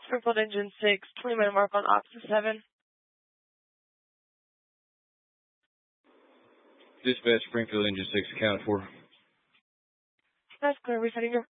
Springfield Engine 6, 20-minute mark on opposite 7. Dispatch Springfield Engine 6 accounted for. That's clear. Resetting your